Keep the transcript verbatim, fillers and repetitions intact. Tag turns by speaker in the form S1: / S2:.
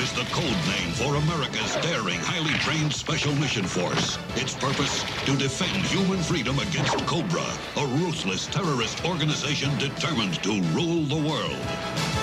S1: is the code name for America's daring, highly trained Special Mission Force. Its purpose? To defend human freedom against Cobra, a ruthless terrorist organization determined to rule the world.